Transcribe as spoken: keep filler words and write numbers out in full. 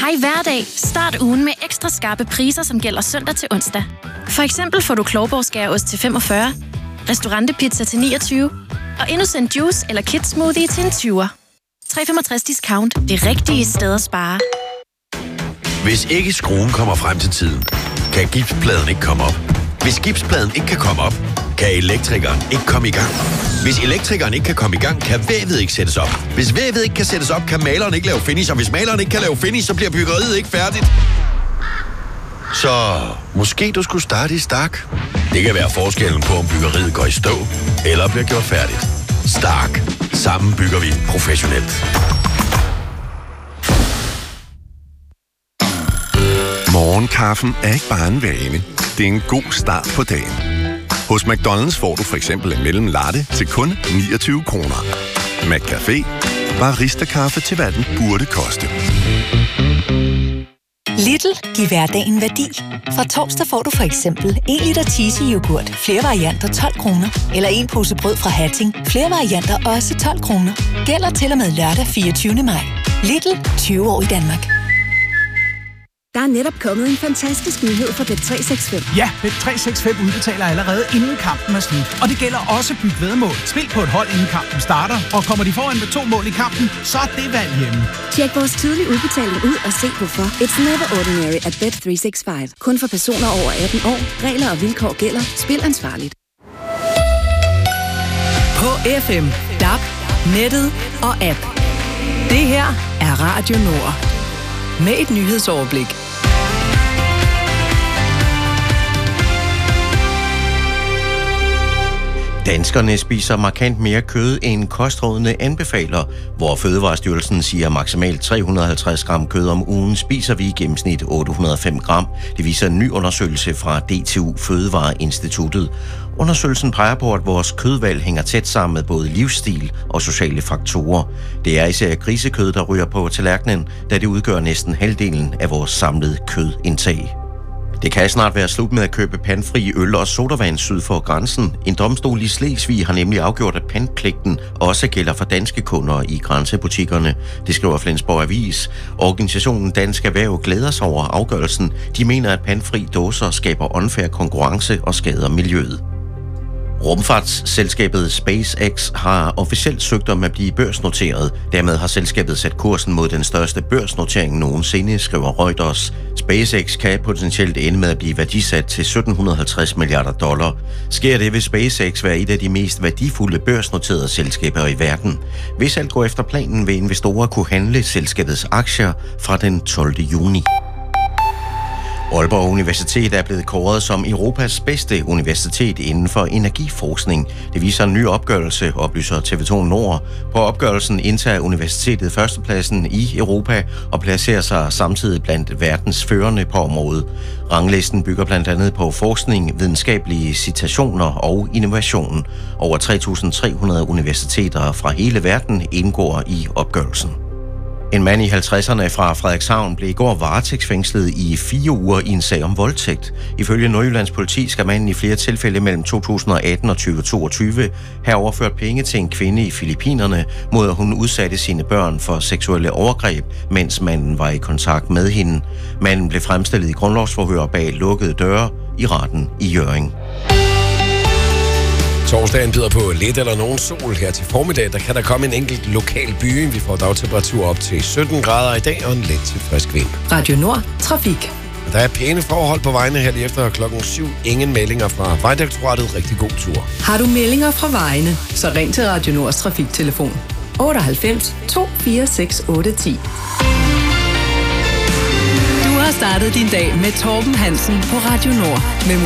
Hej hverdag. Start ugen med ekstra skarpe priser, som gælder søndag til onsdag. For eksempel får du Klovborg-skæreost til femogfyrre, restaurantepizza til niogtyve og Innocent Juice eller Kids Smoothie til en tyver. tre komma femogtres discount. Det rigtige sted at spare. Hvis ikke skruen kommer frem til tiden, kan gipspladen ikke komme op. Hvis gipspladen ikke kan komme op, kan elektrikeren ikke komme i gang. Hvis elektrikeren ikke kan komme i gang, kan vævet ikke sættes op. Hvis vævet ikke kan sættes op, kan maleren ikke lave finish. Og hvis maleren ikke kan lave finish, så bliver byggeriet ikke færdigt. Så måske du skulle starte i Stark. Det kan være forskellen på, om byggeriet går i stå eller bliver gjort færdigt. Stark. Sammen bygger vi professionelt. Morgenkaffen er ikke bare en vane. Det er en god start på dagen. Hos McDonald's får du for eksempel en mellem latte til kun niogtyve kroner. McCafé. Barista-kaffe til hvad den burde koste. Lidl giver hverdagen værdi. Fra torsdag får du for eksempel en liter cheesy-yoghurt, flere varianter tolv kroner. Eller en pose brød fra Hatting, flere varianter også tolv kroner. Gælder til og med lørdag fireogtyvende maj. Lidl, tyve år i Danmark. Der er netop kommet en fantastisk nyhed fra Bet tre seks fem. Ja, Bet tre seks fem udbetaler allerede inden kampen er slut. Og det gælder også byt væddemål. Spil på et hold inden kampen starter, og kommer de foran med to mål i kampen, så er det valg hjemme. Tjek vores tidlige udbetaling ud og se hvorfor. It's never ordinary at Bet tre seks fem. Kun for personer over atten år. Regler og vilkår gælder. Spil ansvarligt. På F M, D A B, nettet og app. Det her er Radio Nord. Med et nyhedsoverblik. Danskerne spiser markant mere kød end kostrådene anbefaler, hvor Fødevarestyrelsen siger maksimalt tre hundrede og halvtreds gram kød om ugen, spiser vi i gennemsnit otte hundrede og fem gram. Det viser en ny undersøgelse fra D T U Fødevareinstituttet. Undersøgelsen peger på, at vores kødvalg hænger tæt sammen med både livsstil og sociale faktorer. Det er især grisekød, der ryger på tallerkenen, da det udgør næsten halvdelen af vores samlede kødindtag. Det kan snart være slut med at købe pantfri øl og sodavand syd for grænsen. En domstol i Slesvig har nemlig afgjort, at pantpligten også gælder for danske kunder i grænsebutikkerne. Det skriver Flensborg Avis. Organisationen Dansk Erhverv glæder sig over afgørelsen. De mener, at pantfri dåser skaber unfair konkurrence og skader miljøet. Rumfartsselskabet SpaceX har officielt søgt om at blive børsnoteret. Dermed har selskabet sat kursen mod den største børsnotering nogensinde, skriver Reuters. SpaceX kan potentielt ende med at blive værdisat til sytten halvtreds milliarder dollar. Sker det, vil SpaceX være et af de mest værdifulde børsnoterede selskaber i verden. Hvis alt går efter planen, vil investorer kunne handle selskabets aktier fra den tolvte juni. Aalborg Universitet er blevet kåret som Europas bedste universitet inden for energiforskning. Det viser en ny opgørelse, oplyser T V to Nord. På opgørelsen indtager universitetet førstepladsen i Europa og placerer sig samtidig blandt verdens førende på området. Ranglisten bygger blandt andet på forskning, videnskabelige citationer og innovation. Over tre tusind tre hundrede universiteter fra hele verden indgår i opgørelsen. En mand i halvtredserne fra Frederikshavn blev i går varetægtsfængslet i fire uger i en sag om voldtægt. Ifølge Nordjyllands politi skal manden i flere tilfælde mellem to tusind og atten og tyve toogtyve have overført penge til en kvinde i Filippinerne, mod at hun udsatte sine børn for seksuelle overgreb, mens manden var i kontakt med hende. Manden blev fremstillet i grundlovsforhør bag lukkede døre i retten i Hjørring. Torsdagen byder på lidt eller nogen sol her til formiddag. Der kan der komme en enkelt lokal by. Vi får dagtemperatur op til sytten grader i dag og en let til frisk vind. Radio Nord. Trafik. Der er pæne forhold på vejene her lige efter klokken syv. Ingen meldinger fra Vejdirektoratet. Rigtig god tur. Har du meldinger fra vejene, så ring til Radio Nords trafiktelefon otteoghalvfems to fire seks otte ti. Du har startet din dag med Torben Hansen på Radio Nord med